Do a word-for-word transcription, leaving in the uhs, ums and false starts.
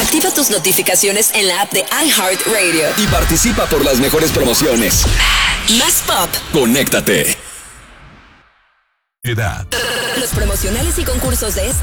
Activa tus notificaciones en la app de iHeartRadio. Y participa por las mejores promociones. Más pop. Conéctate. Edad. Los promocionales y concursos de esta